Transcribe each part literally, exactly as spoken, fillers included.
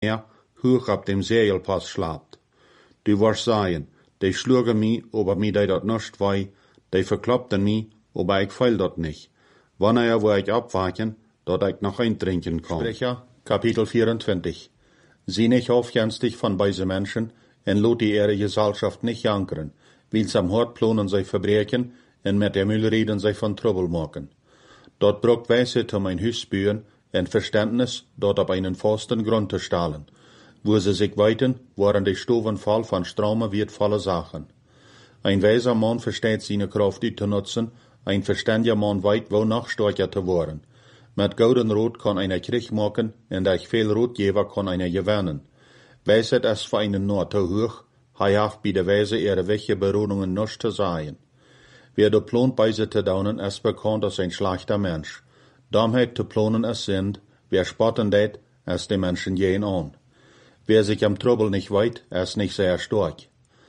er hoch ab dem Seilpass schlapt. Du wirst sagen, die schlugen mich, aber mir die dat nicht wei, die verklappten mich, aber ich feil dat nicht. Wann er wo ich abwachen, dat ich noch eintrinken kann. Sprecher, Kapitel vierundzwanzig. Sieh nicht aufjenstig von beise Menschen, en lot die ihre Gesellschaft nicht jankeren, wils am Hort plonen sie Verbrechen, en mit der Müll reden sie von Trouble machen. Dort braucht Weisheit um ein Hüs bühen, en Verständnis, dort auf einen festen Grund zu stahlen. Wo sie sich weiten, waren die Stoven voll von Straume wird volle Sachen. Ein weiser Mann versteht seine Kraft zu nutzen, ein verständiger Mann weit wo noch stärker zu werden. Mit golden Rot kann einer Krieg machen, und durch viel Rotgeber kann einer gewinnen. Weisheit es für einen nur zu hoch, hij haft bei der Weise ihre welche Berodungen nicht zu sein. Wer du plont beise zu daunen, es bekannt als ein schlechter Mensch. Dummheit zu plonen es sind, wer spotten det, es die Menschen gehen an. Wer sich am Trouble nicht weit, es nicht sehr stark.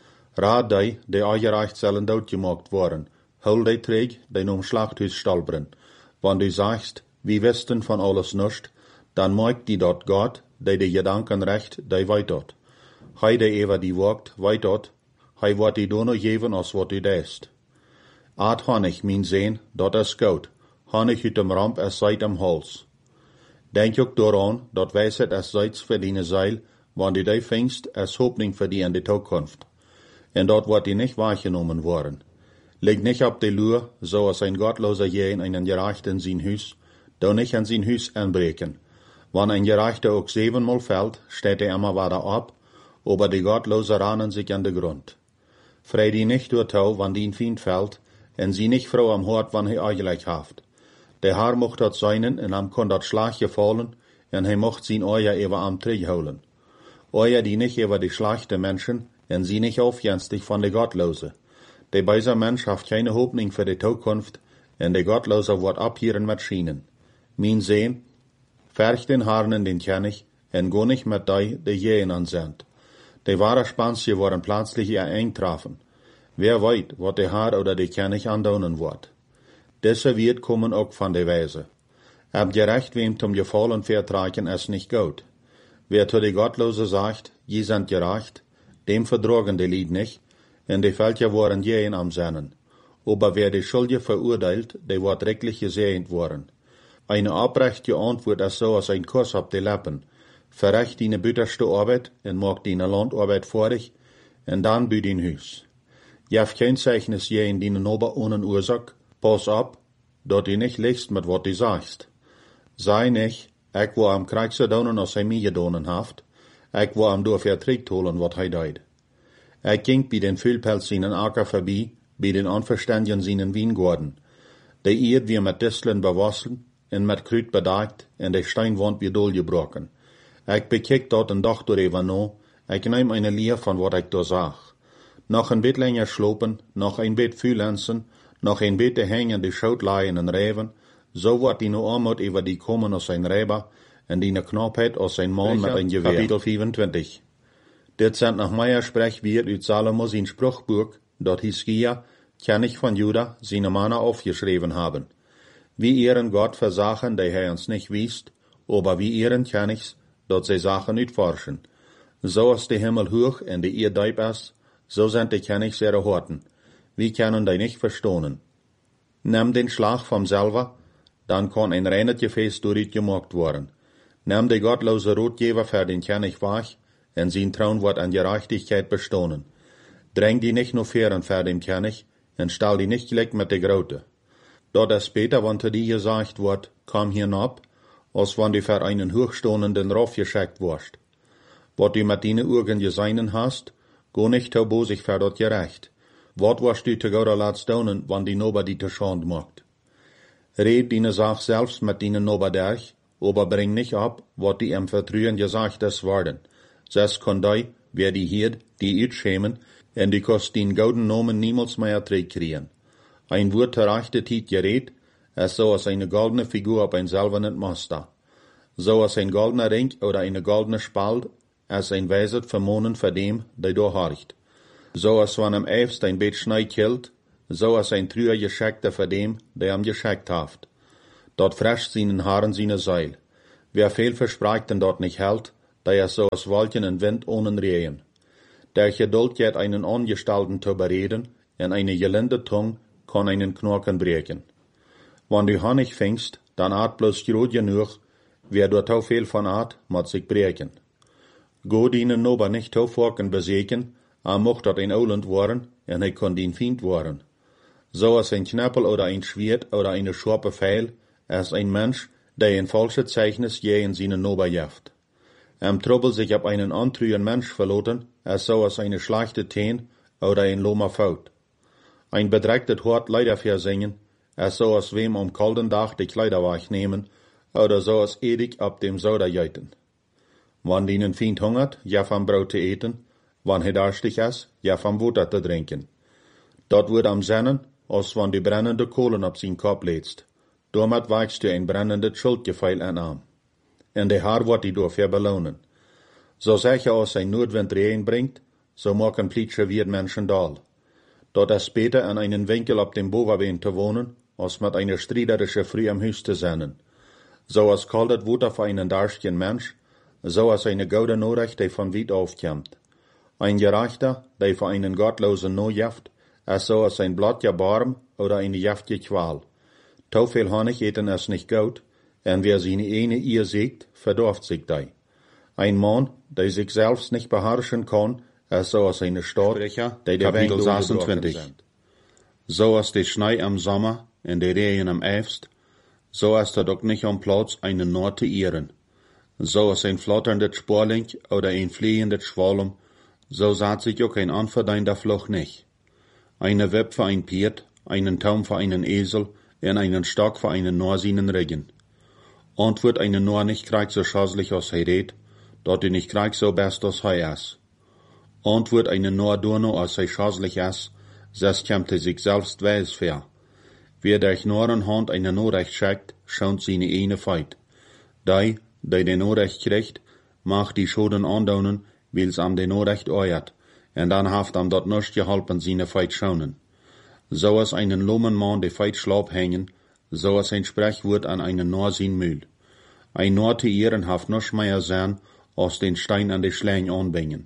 Rat die, die eugerecht sollen dort gemacht worden, hol die träg, die um Schlachthus stalbren. Wenn du sagst, wir wissen von alles nicht, dann mag die dort Gott, die die Gedanken recht, die weit dort. Hei die Eva die wagt, weit dort, hei wat die dono geben, als wat du deist. Aad Honig, mein Sehn, dort is gut, Honig uit dem Ramp, es seid am Hals. Denk ook daran, dat Weisheit es seid für deine Seil, wann du die fängst, es Hoffnung für die in die Zukunft. Und dort wird die nicht wahrgenommen worden. Leg nicht ab die Lur, so als ein gottloser je in einen Gerechten sein Hüs, da nicht an sein Hüs anbreken. Wann ein Gerechter auch siebenmal fällt, steht er immer weiter ab, aber die Gottloser rannen sich an den Grund. Frei die nicht durch Tau, wann die ein Feind fällt, en sie nicht froh am Hort, wann er eigentlich haft. Der Haar mocht dat seinen, en am kon dat Schlag gefallen, en hij mocht sein Euer über am Trieg holen. Euer die nicht über die schlechte Menschen, en sie nicht aufjenstig von de Gottlose. Der beiser Mensch haft keine Hoffnung für die Zukunft, en der Gottloser wird abhieren mit Schienen. Mein Sehn, ferch den Haaren den König, en go nicht mit dei, die jähen ansend. Die wahre Spansje waren plötzlich ihr eintrafen. Wer weit, wat der Haar oder der König andaunen wird. Diese wird kommen auch von der Weise. Ab gerecht wem zum Gefallen vertragen es nicht gut. Wer zu die Gottlose sagt, je sind gerecht, dem verdrogen die Lied nicht, en die Völker waren jähen am Sennen. Aber wer die Schuldige verurteilt, der wird rechtlich gesehnt worden. Eine abrechte Antwort ist so als ein Kuss ab die Lippen. Verrecht deine bitterste Arbeit, en mag deine Landarbeit vorig, en dann bü dein Hüs. Jef kein Zeichnis je in deine Nober ohne Ursache, pass ab, dat du nicht legst mit wat du sagst. Sei nicht, ich war am Krieg zu donen, als hij mir gedonen haft, ich war am Dorf verträgt holen, wat hij deed. Ich ging bei den Füllpelz seinen Acker vorbei, bei den Unverständigen seinen Wiengorden. Der Erd wir mit Disteln bewassen, en mit Krüt bedeckt, en der Steinwand wie doll gebrochen. Ich bekick dort en Dach darüber no, ich nehm eine Lehr von wat ich da sag. Noch ein bit länger schlopen, noch ein bit fühlensen, noch ein bit hängen die Schaut leihen en Reven, so wird die no Armut über die kommen als ein Reber, en die ne Knappheit als ein Mann mit ein Gewehr. Kapitel vierundzwanzig. Dit sind nach Meier sprech wird uit Salomo sein Spruchbuch, dort Hiskia, König von Juda, seine Männer aufgeschrieben haben. Wie ihren Gott versachen, der er uns nicht wiest, aber wie ihren Königs, dort sie Sachen nicht forschen. So ist der Himmel hoch und die Erde deib ist, so sind die Königs ihre Horten. Wir können die nicht verstohnen. Nimm den Schlag vom selber, dann kann ein reines Gefäß durch gemacht worden. Nimm die gottlose Rotgeber für den König wach, und sein Traun wird an Gerechtigkeit bestohnen. Dräng die nicht nur fern für den König, und stell die nicht gleich mit der Grote. Dort es später, wenn zu dir gesagt wird, komm hinab, als wenn du für einen hochstohnenden Rauf geschickt wirst. Wat du mit deinen Augen gesehen hast, go nicht zu bosig für dort gerecht. Wat wirst du zu Gott laat stonen, wenn die Nober die zu Schand macht. Red deine Sach selbst mit deinen Nober durch, aber bring nicht ab, wat die im Vertrühen gesagt ist worden. Ses kann die, wer die hiert, die it schämen, en die kost den gouden Nomen niemals mehr erträgt kriegen. Ein Wort der rechte Tiet gerät, es so als eine goldene Figur auf ein silbernen Master. So als ein goldener Ring oder eine goldene Spalt, als ein Weiset vermonen für dem, der da horcht. So als wenn am Eifst ein Bett Schnee killt, so als ein Trüher Gescheckter für dem, der am gescheckt haft. Dort frescht seinen Haaren seine Seil. Wer viel verspricht und dort nicht hält, da er so als Wolken en Wind ohne Regen. Der Geduld geht einen Angestalten zu bereden, en eine gelinde Tung kann einen Knochen breken. Wenn du Honig fängst, dann art bloß groß genug, wer dort auch viel von art, muss sich breken. Gott ihnen aber nicht zu Forken beseken, er mocht dort ein Oland worden, en hij kon dien Feind worden. So als ein Knappel oder ein Schwert oder eine scharpe Pfeil, als ein Mensch, der ein falsches Zeichnis je in seinen Nober jaft. Am Trouble sich ab einen antrühen Mensch verloten, als so als eine schlechte Teen oder ein loma Faut. Ein bedrecktes Hort leider versingen, als so als wem am kalten Tag die Kleider wegnehmen, oder so als ewig ab dem Soda jeiten. Wann ihnen Feind hungert, ja vom Brot zu eten, wann he durstig is, ja vom Wasser zu trinken. Dort wird am Sennen, als wann die brennende Kohlen auf sein Kopf lädst. Damit wächst du ein brennendes Schuldgefühl an Arm. En de Haar wordt die dafür belohnen. So sicher als ein Nordwind Regen bringt, so machen plitsche wir Menschen dal. Dort es später an einen Winkel auf dem Bovenbeen zu wohnen, als mit einer striederische Früh am Haus zu sein. So als kaltet Wutter für einen darstigen Mensch, so als eine gute Nachricht, die von weit aufkommt. Ein Gerechter, der für einen Gottlosen no jaft, als so als ein blattger Barm oder eine jaftige Qual. To viel Honig eten es nicht gut, en wer seine eine Ehe siegt, verdorft sich dei. Ein Mann, der sich selbst nicht beherrschen kann, als so als eine Stadt, der Kapitel sechsundzwanzig. So als die Schnee am Sommer, en die Regen am Herbst, so als er doch nicht am Platz einen Nord zu ehren. So als ein flatterndes Sporling oder ein fliehendes Schwalm, so saht sich auch ein anverdienter Fluch nicht. Eine Wipp für ein Pferd, einen Taum für einen Esel, en einen Stock für einen Norsinen Regen. Und wird einen Nor nicht krieg so schaslich als he redt, dort ihn nicht krieg so best als he is. Und wird einen Nor durno als he schaslich is, ses kämmt he sich selbst weis ver. Wer durch Noren Hand eine Norrecht schickt, schaunt seine eine Feit. Dei, der den Norrecht kriegt, macht die Schoden andaunen, weil's am den Norrecht euert, en dann haft am dort nicht geholpen seine Feit schaunen. So als einen lommen Mann de Feit schlaub hängen, so als ein Sprechwort an einen Nor sin Mühl. Ein Nor zu ehren haft noch mehr sein, als den Stein an die Schläng anbringen.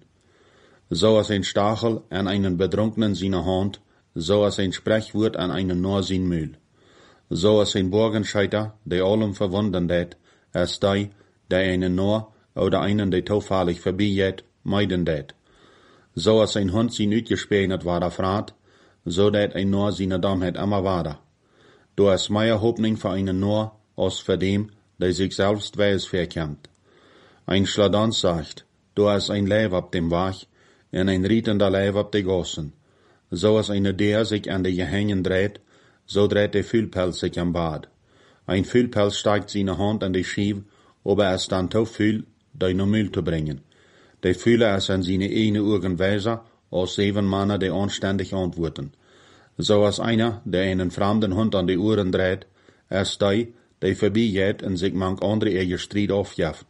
So als ein Stachel an einen Betrunkenen seine Hand, so als ein Sprechwort an einen Nor sin Mühl. So als ein Borgenscheiter, der allem verwundern det, als die, der einen Nor oder einen, der zufällig vorbeigeht, meiden det. So als ein Hund sin utgespänet war der Frat, so dat ein Nor seine Dummheit immer war. Du hast mehr Hoffnung für einen Nor, als für dem, der sich selbst weiß verkämmt. Ein Schladans sagt, du hast ein Leib ab dem Wach, en ein rietender Leib ab de Gossen. So als eine der sich an de Gehängen dreht, so dreht der Fühlpelz sich am Bad. Ein Fühlpelz steigt seine Hand an die Schiebe, ob er es dann to fühl, de no Müll zu bringen. De fühle es an seine eine Augen weiser, als sieben Männer, die anständig antworten. So als einer, der einen fremden Hund an die Ohren dreht, als die, der vorbeigeht und sich manch andere ihr Streit aufjaft.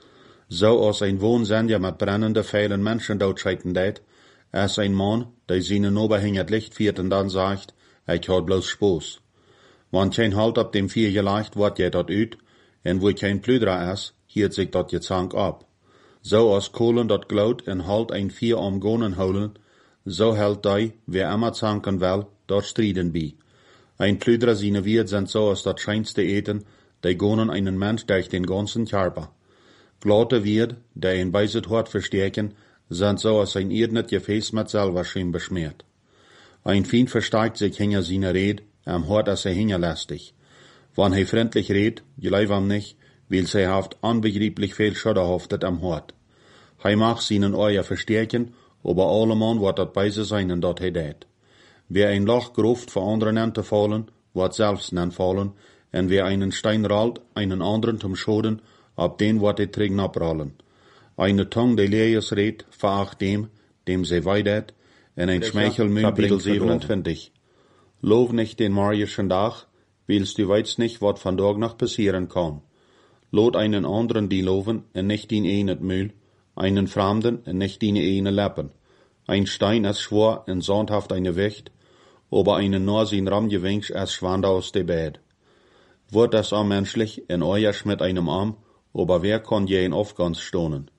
So als ein Wohnsender mit brennenden Pfeilen Menschen dotscheiten det, als ein Mann, der seinen Oberhäng het Licht fiert und dann sagt, ich hab bloß Spaß. Wann kein Halt ab dem Vier gelegt wird, geht dort ut, en wo kein Plüdra is, hielt sich dort Gezank ab. So als Kohlen dort glaut en Halt ein Vier am Gonen holen, so hält die, wer immer zanken will, dort striden bi. Ein Plüdra seine Wirt sind so als das scheinste Eten, die gonen einen Mensch durch den ganzen Körper. Glaute Wirt, der ein beiset Hort verstärken, sind so als ein irrnet Gefäß mit Salverschirm beschmiert. Ein Feind versteigt sich hinter seiner Red, am Hort als er hingerlästig. Wann er freundlich red, gleich am nicht, weil sie haft unbegreiflich viel Schöder haftet am Hort. Hij mag seinen Euer verstärken, aber allemal wird dat beise sein und dat he det. Wer ein Loch gruft für anderen an zu fallen, wird selbst nan fallen, en wer einen Stein rollt, einen anderen zum Schoden, ab den wird er Trägen abrollen. Eine Tongue, die Lees red, veracht dem, dem sie weidet, en ein Schmeichelmühl Kapitel siebenundzwanzig. Lob nicht den morgischen Tag, weil's du weißt nicht, wat von Tag noch passieren kann. Lot einen anderen die loven, en nicht din eine Mühl, einen Fremden, en nicht dine eine Lappen. Ein Stein es schwor, en sondhaft eine Wicht, aber einen nur sin Ramgewinsch es schwand aus de Bett. Wird das auch menschlich, en euer mit einem Arm, aber wer kann je in Aufgangs stonen?